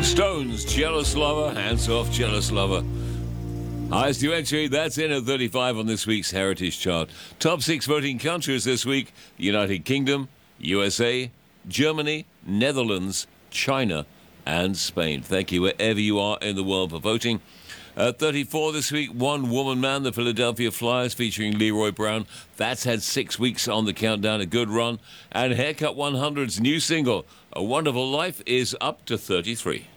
Stones, Jealous Lover, Hands Off Jealous Lover. Highest new entry, that's in at 35 on this week's Heritage Chart. Top 6 voting countries this week: United Kingdom, USA, Germany, Netherlands, China and Spain. Thank you wherever you are in the world for voting. At 34 this week, One Woman Man, the Philadelphia Flyers, featuring Leroy Brown. That's had 6 weeks on the countdown, a good run. And Haircut 100's new single, A Wonderful Life, is up to 33.